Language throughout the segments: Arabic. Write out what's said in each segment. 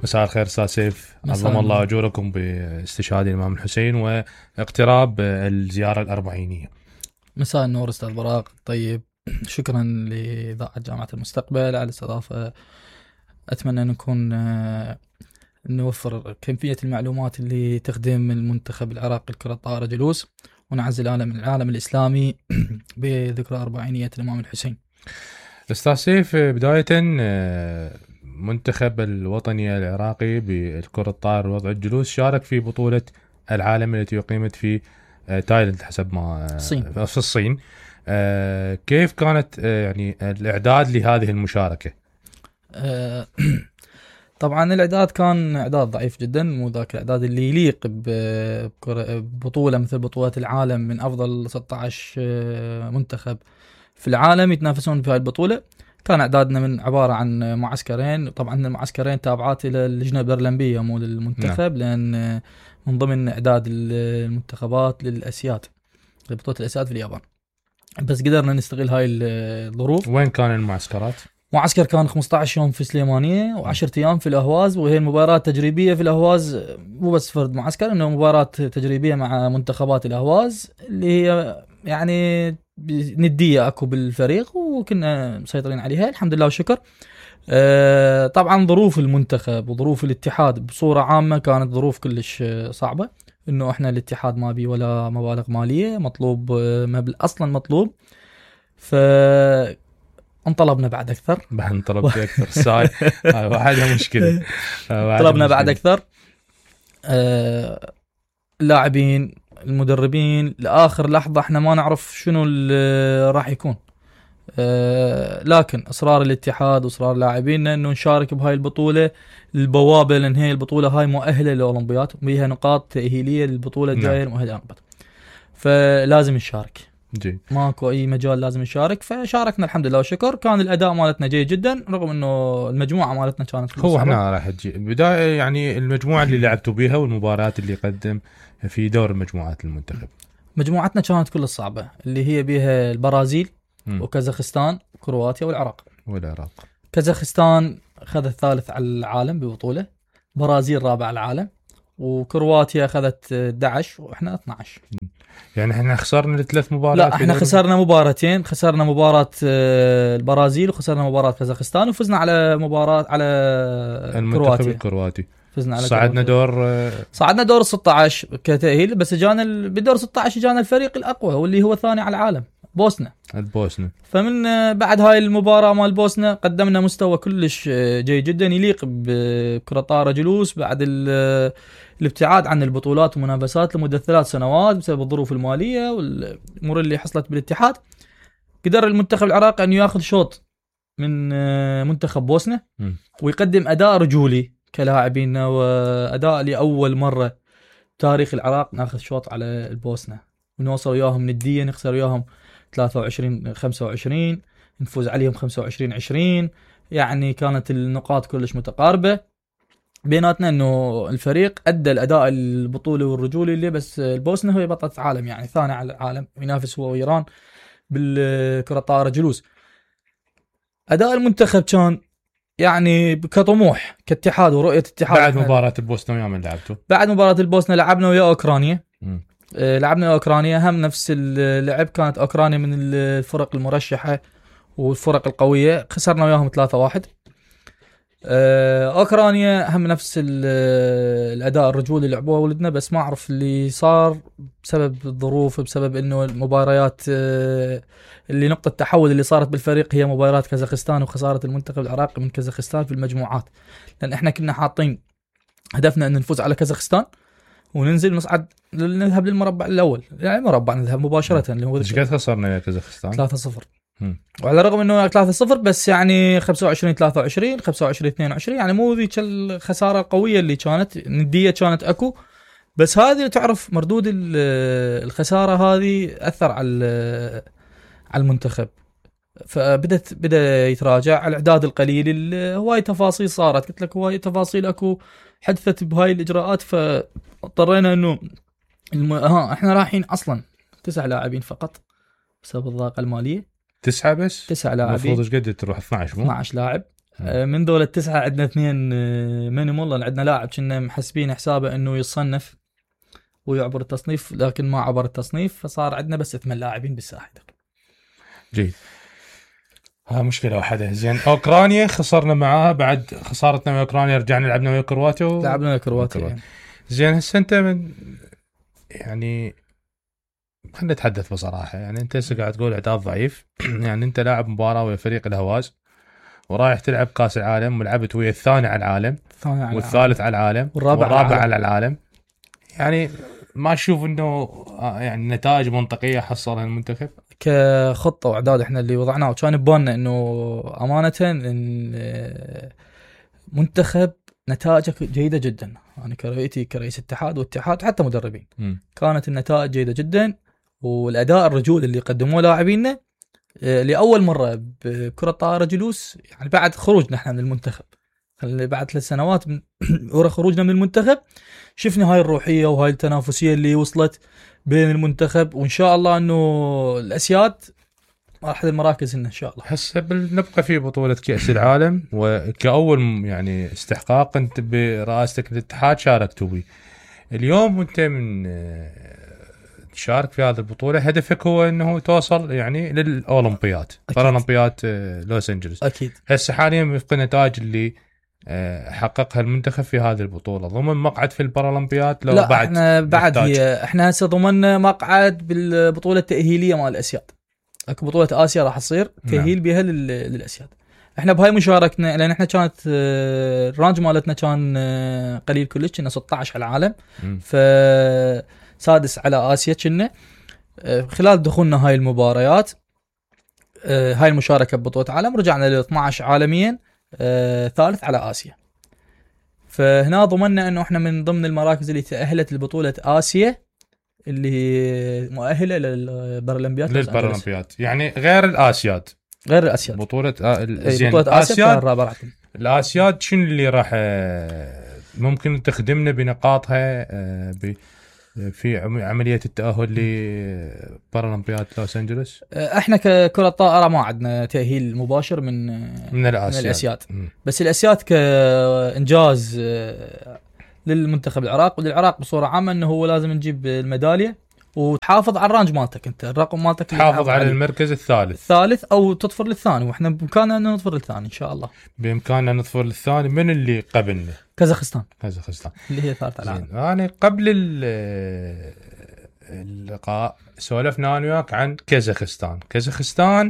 مساء الخير استاذ سيف، عظم الله اجوركم باستشهاد الامام الحسين واقتراب الزياره الأربعينية. مساء النور استاذ براق. طيب، شكرا لإذاعة جامعة المستقبل على الاستضافة. اتمنى ان نكون نوفر كمية المعلومات اللي تخدم المنتخب العراقي لكرة الطائرة جلوس، ونعزل العالم الاسلامي بذكرى أربعينية الامام الحسين. استاذ سيف، بداية منتخب الوطني العراقي بالكرة الطائرة وضع الجلوس شارك في بطولة العالم التي أقيمت في تايلاند حسب ما في الصين. كيف كانت يعني الإعداد لهذه المشاركة؟ طبعا الإعداد كان إعداد ضعيف جدا، مو ذاك الإعداد اللي يليق ببطولة مثل بطولة العالم من أفضل 16 منتخب في العالم يتنافسون في هذه البطولة. كان إعدادنا من عبارة عن معسكرين، طبعا المعسكرين تابعات إلى اللجنة البرلمبية مو للمنتخب، لأن من ضمن إعداد المنتخبات للأسياد، بطولة الأسياد في اليابان. بس قدرنا نستغل هاي الظروف. وين كان المعسكرات؟ معسكر كان 15 يوم في سليمانية و10 أيام في الأهواز، وهي المباراة تجريبية في الأهواز، مو بس فرد معسكر، إنه مباراة تجريبية مع منتخبات الأهواز اللي هي يعني ندية أكو بالفريق، وكنا مسيطرين عليها الحمد لله وشكر. طبعا ظروف المنتخب وظروف الاتحاد بصورة عامة كانت ظروف كلش صعبة، إنه إحنا الاتحاد ما بي ولا مبالغ مالية، مطلوب مبلغ أصلا مطلوب، انطلبنا بعد أكثر. انطلبت أكثر ساي واحدها مشكلة. طلبنا بعد أكثر. اللاعبين المدربين لآخر لحظة احنا ما نعرف شنو اللي راح يكون، لكن إصرار الاتحاد وإصرار لاعبيننا إنه نشارك بهاي البطولة. البوابة لنهاية البطولة هاي مؤهلة للأولمبياد، بيها نقاط تأهيلية للبطولة الجاية مؤهلة للأولمبياد، فلازم نشارك. ماكو أي مجال، لازم نشارك. فشاركنا الحمد لله وشكر. كان الأداء مالتنا جيد جدا، رغم إنه المجموعة مالتنا كانت هو احنا راح تجي بداية يعني المجموعة اللي لعبتوا بيها والمباريات اللي قدم في دور المجموعات المنتخب. مجموعتنا كانت كل الصعبة، اللي هي بيها البرازيل وكازاخستان وكرواتيا والعراق. كازاخستان أخذت الثالث على العالم ببطولة، برازيل رابع على العالم، وكرواتيا أخذت 11 وإحنا 12. يعني احنا خسرنا الثلاث مباريات. لا، احنا خسرنا مباراتين، خسرنا مباراة البرازيل وخسرنا مباراة كازاخستان، وفزنا على مباراة على المنتخب الكرواتي. فزنا على صعدنا دور 16 كتأهيل، بس جانا بدور 16 جانا الفريق الأقوى واللي هو الثاني على العالم، بوسنا. فمن بعد هاي المباراة مال بوسنا قدمنا مستوى كلش جيد جدا يليق بكرة طائرة جلوس بعد الابتعاد عن البطولات والمنافسات لمدة 3 سنوات بسبب الظروف المالية والأمور اللي حصلت بالاتحاد. قدر المنتخب العراقي أن يأخذ شوط من منتخب بوسنا ويقدم أداء رجولي كلاعبين، وأداء لأول مرة تاريخ العراق ناخذ شوط على البوسنة ونوصل وياهم ندية، نخسر وياهم 23-25، نفوز عليهم 25-20. يعني كانت النقاط كلش متقاربة بيناتنا، انه الفريق ادى الاداء البطولي والرجولي اللي بس البوسنة هي بطلة عالم، يعني ثاني على العالم، ينافس هو وإيران بالكرة الطائرة جلوس. اداء المنتخب كان يعني كطموح كاتحاد ورؤية اتحاد. بعد مباراة البوسنة ويا من لعبتوا؟ بعد مباراة البوسنة لعبنا ويا أوكرانيا. لعبنا أوكرانيا، هم نفس اللعب، كانت أوكرانيا من الفرق المرشحة والفرق القوية، خسرنا وياهم 3-1. أوكرانيا هم نفس الأداء الرجولي اللي لعبوها ولدنا، بس ما أعرف اللي صار بسبب الظروف، بسبب إنه المباريات اللي نقطة التحول اللي صارت بالفريق هي مباريات كازاخستان وخسارة المنتخب العراقي من كازاخستان في المجموعات، لأن إحنا كنا حاطين هدفنا أن نفوز على كازاخستان وننزل نصعد نذهب للمربع الأول، يعني مربع نذهب مباشرة اللي هو. إيش قد خسرنا يا كازاخستان؟ 3-0. وعلى الرغم انه 3-0 بس يعني 25-23 25-22، يعني مو ذيك الخسارة القوية اللي كانت ندية، كانت اكو، بس هذه تعرف مردود الخسارة هذه أثر على المنتخب، فبدأ يتراجع. الإعداد القليل، هواي تفاصيل صارت، قلت لك هواي تفاصيل اكو حدثت بهاي الإجراءات، فاضطرينا انه احنا رايحين اصلا 9 لاعبين فقط بسبب الضائقة المالية. 9 بس؟ 9 لاعبين. المفروض ايش قد تروح 12 12 لاعب. من دول التسعة عندنا 2 مينيمال. عندنا لاعب كنا محسبين حسابه انه يصنف ويعبر التصنيف لكن ما عبر التصنيف، فصار عندنا بس 8 لاعبين بالساحه. جيد. ها مشكله واحده. زين اوكرانيا خسرنا معاها، بعد خسارتنا من اوكرانيا رجعنا لعبنا ويا كرواتيا لعبنا ويا كرواتيا يعني. زين هسه انت من يعني خلينا نتحدث بصراحه، يعني انت هسه قاعد تقول اعداد ضعيف يعني انت لاعب مباراه ويا فريق الهواز ورايح تلعب كاس العالم ولعبت ويا الثاني على العالم والثالث على العالم والرابع على العالم، يعني ما اشوف انه يعني نتائج منطقيه حصلها المنتخب كخطه واعداد احنا اللي وضعناه، وكان ببالنا انه امانه ان منتخب نتائجه جيده جدا. انا كرؤيتي كرئيس اتحاد واتحاد حتى مدربين كانت النتائج جيده جدا، والاداء الرجولي اللي قدموه لاعبينا لاول مره بكره طائره جلوس، يعني بعد خروجنا احنا من المنتخب، بعد 3 سنوات من ورا خروجنا من المنتخب شفنا هاي الروحيه وهاي التنافسيه اللي وصلت بين المنتخب، وان شاء الله انه الاسياد احد المراكز ان شاء الله. هسه نبقى في بطوله كاس العالم، وكاول يعني استحقاق انت برئاستك الاتحاد شاركتوا به اليوم، وانت من تشارك في هذه البطوله هدفك هو انه توصل يعني للاولمبياد بارالمبياد لوس انجلوس. اكيد. هسه حاليا وفق النتائج اللي حققها المنتخب في هذه البطوله ضمن مقعد في البارالمبياد لو لا بعد بعد احنا هسه ضمننا مقعد بالبطوله التاهيليه مال الاسياد. اكو بطوله اسيا راح تصير تاهيل بها للاسياد. احنا بهاي مشاركتنا لان احنا كانت الرانج مالتنا كان قليل كلش، كنا 16 على العالم فسادس على اسيا كنا. خلال دخولنا هاي المباريات هاي المشاركه ببطوله عالم رجعنا ل 12 عالميا، ثالث على اسيا. فهنا ضمننا انه احنا من ضمن المراكز اللي تاهلت لبطوله اسيا اللي مؤهله للبارالمبياد يعني غير الاسياد. بطوله بطوله اسيا الرابعه. الاسياد شنو اللي راح ممكن تخدمنا بنقاطها في عمليه التاهل لبارالمبياد لوس انجلوس؟ احنا ككره طائره ما عندنا تاهيل مباشر من الاسياد. بس الاسياد كانجاز للمنتخب العراق وللعراق بصوره عامه انه هو لازم نجيب الميداليه وتحافظ على الرانج مالتك، انت الرقم مالتك تحافظ على المركز الثالث او تظفر للثاني، واحنا بامكاننا انه نظفر للثاني ان شاء الله. بامكاننا نظفر للثاني. من اللي قبلنا؟ كازاخستان اللي هي ثالث على العالم. انا قبل اللقاء سولفنا انا وياك عن كازاخستان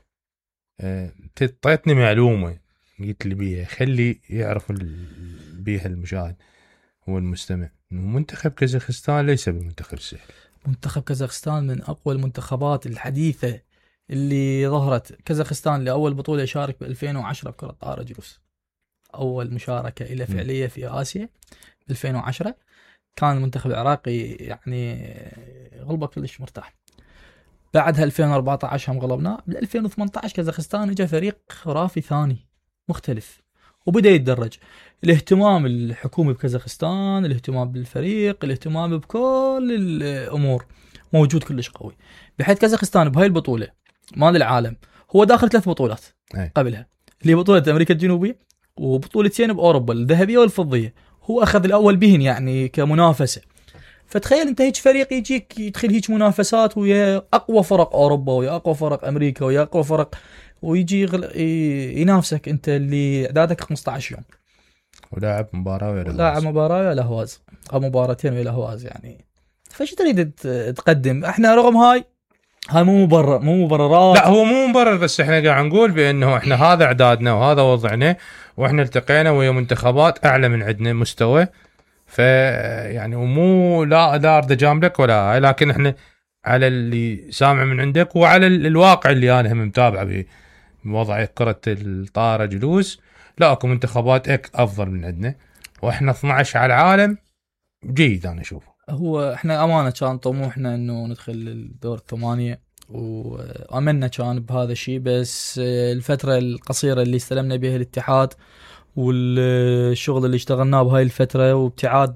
تعطيتني معلومه قلت لي بيها خلي يعرف بيها المشاهد والمستمع انه منتخب كازاخستان ليس بمنتخب سهل. منتخب كازاخستان من اقوى المنتخبات الحديثه اللي ظهرت. كازاخستان لاول بطوله يشارك ب 2010 بكره طائره جلوس، اول مشاركه له فعليه في اسيا 2010. كان المنتخب العراقي يعني غلبه كلش مرتاح. بعدها 2014 هم غلبناه. بال 2018 كازاخستان اجى فريق خرافي ثاني مختلف وبدا يتدرج. الاهتمام الحكومي بكازاخستان، الاهتمام بالفريق، الاهتمام بكل الامور موجود كلش قوي، بحيث كازاخستان بهاي البطوله مال العالم هو داخل 3 بطولات قبلها، اللي بطوله امريكا الجنوبيه وبطولتين باوروبا الذهبيه والفضيه. هو اخذ الاول بهن يعني كمنافسه. فتخيل انت هيك فريق يجيك يدخل هيك منافسات ويا اقوى فرق اوروبا ويا اقوى فرق امريكا ويا اقوى فرق، ويجي ينافسك انت اللي اعدادك 15 يوم ولاعب مباراه ولا هواز او مباراتين ولا هواز يعني. فايش تريد تقدم؟ احنا رغم هاي مو مبررات. لا هو مو مبرر، بس احنا قاعد نقول بانه احنا هذا اعدادنا وهذا وضعنا، واحنا التقينا ويا منتخبات اعلى من عندنا مستوى. يعني ومو لا ارد اجاملك ولا هاي، لكن احنا على اللي سامع من عندك وعلى الواقع اللي انا هم متابعه بوضع كرة الطائرة جلوس، لا اكو منتخبات افضل من عندنا، واحنا 12 على العالم جيد انا اشوفه. هو احنا امانه كان طموحنا انه ندخل الدور 8 واملنا كان بهذا الشيء، بس الفتره القصيره اللي استلمنا بها الاتحاد والشغل اللي اشتغلناه بهاي الفتره وابتعاد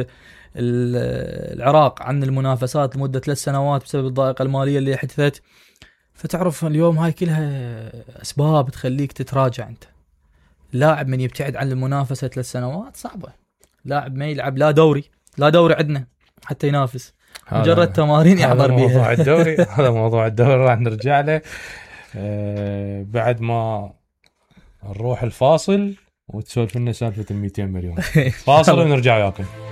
العراق عن المنافسات لمده 3 سنوات بسبب الضائقه الماليه اللي حدثت. فتعرف اليوم هاي كلها اسباب تخليك تتراجع انت. لاعب من يبتعد عن المنافسه 3 سنوات صعبه. لاعب ما يلعب لا دوري عندنا حتى ينافس، مجرد تمارين يحضر بيها. موضوع الدوري هذا موضوع الدوري راح نرجع له بعد ما نروح الفاصل وتسولف لنا سالفه ال 200 مليون. فاصل ونرجع وياكم.